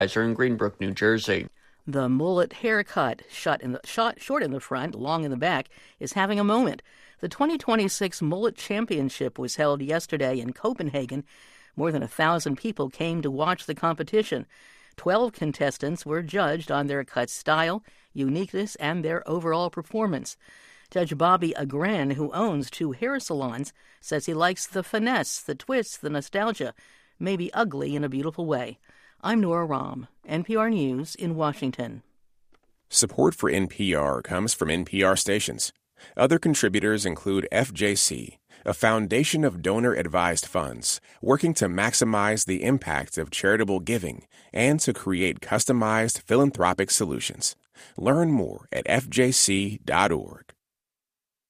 in Greenbrook, New Jersey. The mullet haircut, short in the front, long in the back, is having a moment. The 2026 Mullet Championship was held yesterday in Copenhagen. More than 1,000 people came to watch the competition. 12 contestants were judged on their cut style, uniqueness, and their overall performance. Judge Bobby Agren, who owns 2 hair salons, says he likes the finesse, the twist, the nostalgia, maybe ugly in a beautiful way. I'm Nora Rahm, NPR News in Washington. Support for NPR comes from NPR stations. Other contributors include FJC, a foundation of donor-advised funds working to maximize the impact of charitable giving and to create customized philanthropic solutions. Learn more at fjc.org.